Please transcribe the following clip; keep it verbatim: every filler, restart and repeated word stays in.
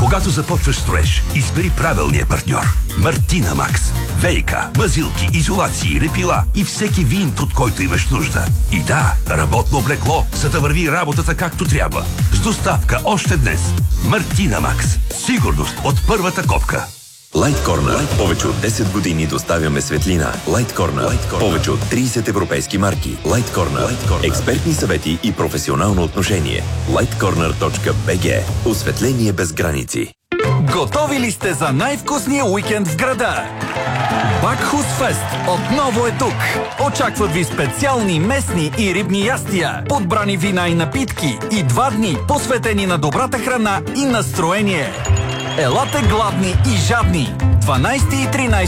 Когато започваш строеж, избери правилния партньор. Мартина Макс. ВиК, мазилки, изолации, репила и всеки вин, от който имаш нужда. И да, работно облекло, за да върви работата както трябва. С доставка още днес. Мартина Макс. Сигурност от първата копка. Light Corner. Повече от десет години доставяме светлина. Light Corner. Light Corner. Повече от трийсет европейски марки. Light Corner. Light Corner. Експертни съвети и професионално отношение. лайт корнер точка би джи. Осветление без граници. Готови ли сте за най-вкусния уикенд в града? Бакхус Фест отново е тук. Очакват ви специални местни и рибни ястия, подбрани вина и напитки и два дни посветени на добрата храна и настроение. Елате гладни и жадни. дванайсети и тринайсети